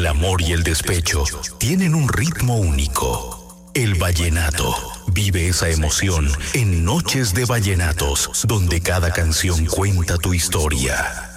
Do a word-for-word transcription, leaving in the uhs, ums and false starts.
El amor y el despecho tienen un ritmo único. El vallenato. Vive esa emoción en Noches de Vallenatos, donde cada canción cuenta tu historia.